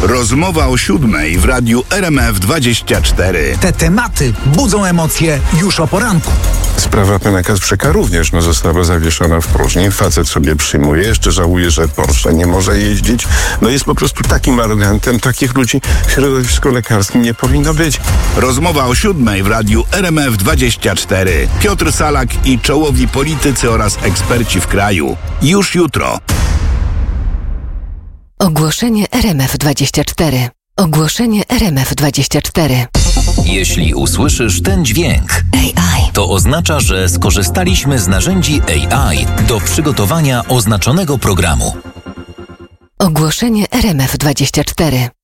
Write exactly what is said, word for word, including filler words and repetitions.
Rozmowa o siódmej w radiu R M F dwadzieścia cztery. Te tematy budzą emocje już o poranku. Sprawa pana Kacprzyka również no, została zawieszona w próżni. Facet sobie przyjmuje, jeszcze żałuje, że Porsche nie może jeździć. No jest po prostu takim arogantem. Takich ludzi w środowisku lekarskim nie powinno być. Rozmowa o siódmej w radiu R M F dwadzieścia cztery. Piotr Salak i czołowi politycy oraz eksperci w kraju. Już jutro. Ogłoszenie R M F dwadzieścia cztery. Ogłoszenie R M F dwadzieścia cztery. Jeśli usłyszysz ten dźwięk, A I. to oznacza, że skorzystaliśmy z narzędzi A I do przygotowania oznaczonego programu. Ogłoszenie R M F dwadzieścia cztery.